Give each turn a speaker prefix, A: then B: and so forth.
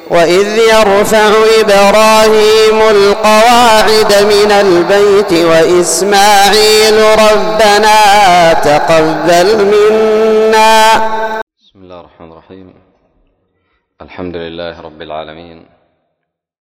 A: وإذ يرفع إبراهيم القواعد من البيت وإسماعيل ربنا تقبل منا.
B: بسم الله الرحمن الرحيم. الحمد لله رب العالمين،